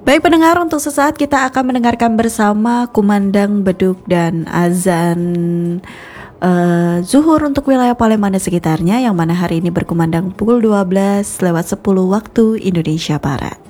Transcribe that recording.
Baik pendengar, untuk sesaat kita akan mendengarkan bersama kumandang beduk dan azan zuhur untuk wilayah Palembang dan sekitarnya, yang mana hari ini berkumandang pukul 12 lewat 10 waktu Indonesia Barat.